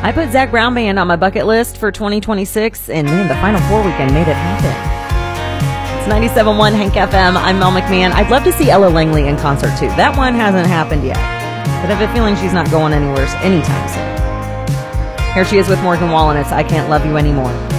I put Zach Brown Band on my bucket list for 2026, and man, the Final Four weekend made it happen. It's 97.1 Hank FM. I'm Mel McMahon. I'd love to see Ella Langley in concert, too. That one hasn't happened yet, but I have a feeling she's not going anywhere anytime soon. Here she is with Morgan Wallen. It's I Can't Love You Anymore.